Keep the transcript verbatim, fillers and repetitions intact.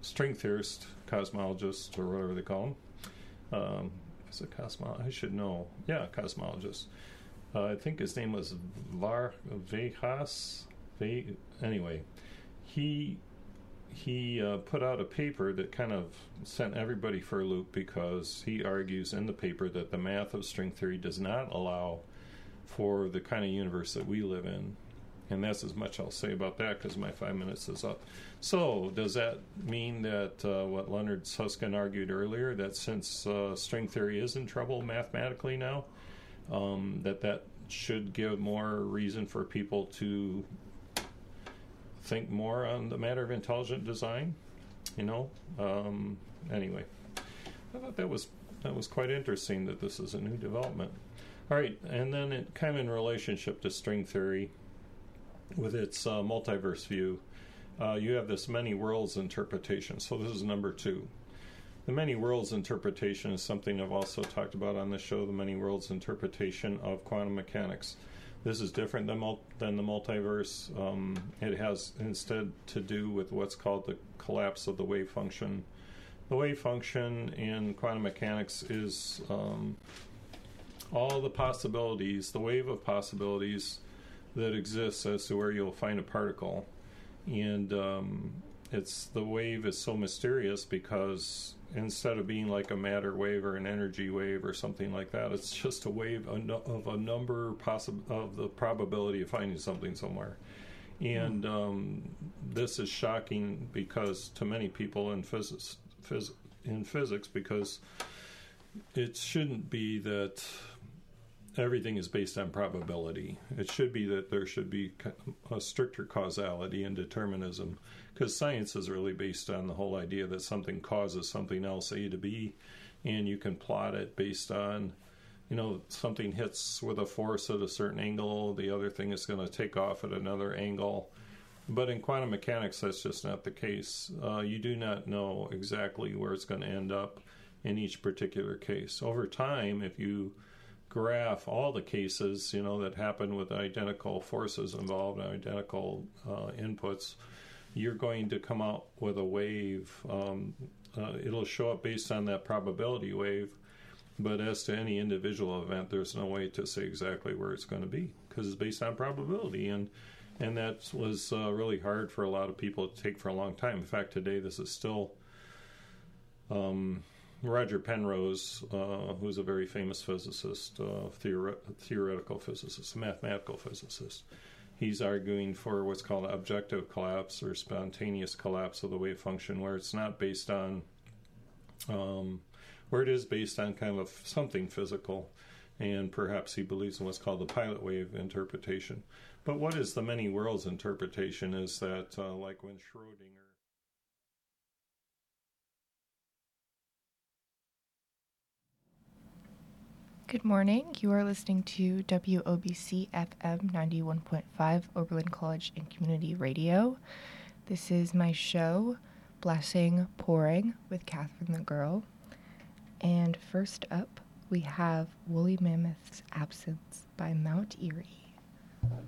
string theorist, cosmologist, or whatever they call him. Um, is it cosmologist? I should know. Yeah, cosmologist. Uh, I think his name was Var Vejas. Ve- anyway, he he uh, put out a paper that kind of sent everybody for a loop, because he argues in the paper that the math of string theory does not allow for the kind of universe that we live in. And that's as much I'll say about that, because my five minutes is up. So does that mean that uh, what Leonard Susskind argued earlier, that since uh, string theory is in trouble mathematically now, um, that that should give more reason for people to think more on the matter of intelligent design? You know? Um, anyway, I thought that was that was quite interesting that this is a new development. All right, and then it kind of in relationship to string theory, with its uh, multiverse view, uh, you have this many worlds interpretation. So this is number two. The many worlds interpretation is something I've also talked about on the show, the many worlds interpretation of quantum mechanics. This is different than, mul- than the multiverse. Um, it has instead to do with what's called the collapse of the wave function. The wave function in quantum mechanics is um, all the possibilities, the wave of possibilities that exists as to where you'll find a particle. And um, it's the wave is so mysterious because instead of being like a matter wave or an energy wave or something like that, it's just a wave of a number possi- of the probability of finding something somewhere. And um, this is shocking because to many people in physics, phys- in physics, because it shouldn't be that everything is based on probability. It should be that there should be a stricter causality and determinism, because science is really based on the whole idea that something causes something else, A to B, and you can plot it based on, you know, something hits with a force at a certain angle, the other thing is going to take off at another angle. But in quantum mechanics, that's just not the case. Uh, you do not know exactly where it's going to end up in each particular case. Over time, if you graph all the cases, you know, that happen with identical forces involved and identical uh, inputs, you're going to come out with a wave. Um, uh, it'll show up based on that probability wave, but as to any individual event, there's no way to say exactly where it's going to be, because it's based on probability, and and that was uh, really hard for a lot of people to take for a long time. In fact, today this is still um, Roger Penrose, uh, who's a very famous physicist, uh, theore- theoretical physicist, mathematical physicist. He's arguing for what's called objective collapse or spontaneous collapse of the wave function, where it's not based on, um, where it is based on kind of something physical, and perhaps he believes in what's called the pilot wave interpretation. But what is the many worlds interpretation is that, uh, like when Schrodinger Good morning. You are listening to W O B C F M ninety-one point five, Oberlin College and Community Radio. This is my show, Blessing Pouring, with Catherine the Girl. And first up, we have Woolly Mammoth's Absence by Mount Erie.